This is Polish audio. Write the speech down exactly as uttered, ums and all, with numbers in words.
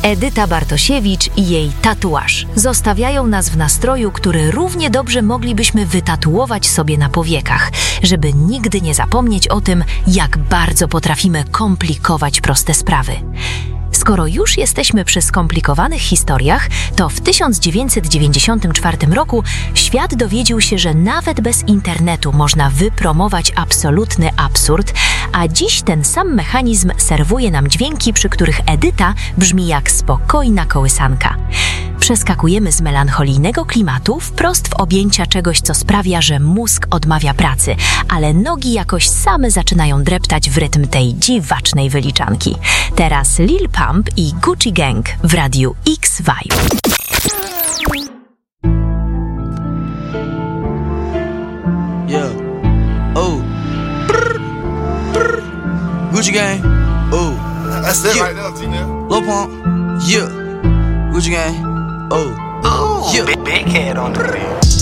Edyta Bartosiewicz i jej tatuaż zostawiają nas w nastroju, który równie dobrze moglibyśmy wytatuować sobie na powiekach, żeby nigdy nie zapomnieć o tym, jak bardzo potrafimy komplikować proste sprawy. Skoro już jesteśmy przy skomplikowanych historiach, to w tysiąc dziewięćset dziewięćdziesiątym czwartym roku świat dowiedział się, że nawet bez internetu można wypromować absolutny absurd, a dziś ten sam mechanizm serwuje nam dźwięki, przy których Edyta brzmi jak spokojna kołysanka. Przeskakujemy z melancholijnego klimatu wprost w objęcia czegoś, co sprawia, że mózg odmawia pracy, ale nogi jakoś same zaczynają dreptać w rytm tej dziwacznej wyliczanki. Teraz Lil Pump i Gucci Gang w Radiu X Vibe. Yeah. Oh. Brr. Brr. Gucci Gang. Oh. That's it Yeah. right there, T-Nev. Lil Pump. Yeah. Gucci Gang. Oh. Ooh, Yeah. big, big head on the beat.